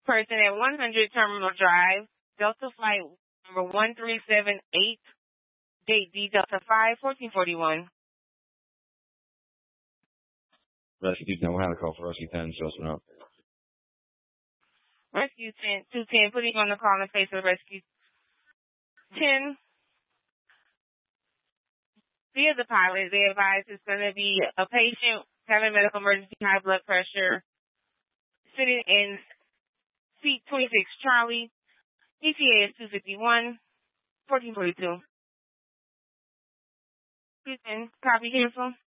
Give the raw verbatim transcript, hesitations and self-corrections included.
person at one hundred Terminal Drive, Delta Flight number one three seven eight, date D Delta five, fourteen forty-one. Rescue two ten, we'll have a call for Rescue ten, show us up. Rescue ten, two ten, putting on the call in the face of Rescue ten. Via the pilot, they advise it's going to be a patient having medical emergency, high blood pressure, sitting in seat twenty-six Charlie. E T A is two fifty-one, fourteen forty-two. Houston, copy, cancel.